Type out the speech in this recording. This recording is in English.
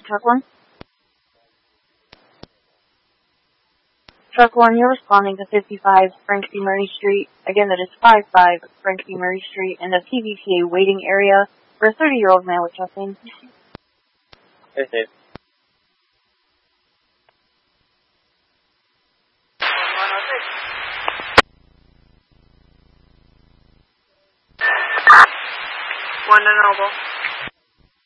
Truck 1? Truck 1, you're responding to 55 Frank C. Murray Street. Again, that is 55 Frank C. Murray Street in the PVPA waiting area for a 30-year-old male with chest pain. Hey, Dave. One to Noble.